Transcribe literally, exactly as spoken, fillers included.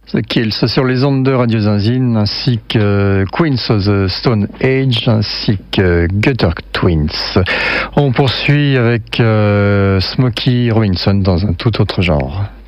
The Kills sur les ondes de Radio Zinzine, ainsi que Queens of the Stone Age, ainsi que Gutter Twins. On poursuit avec euh, Smokey Robinson dans un tout autre genre.